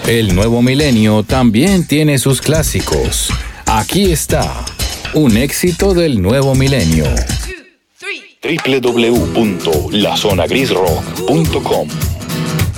El nuevo milenio también tiene sus clásicos. Aquí está, un éxito del nuevo milenio. www.lazonagrisrock.com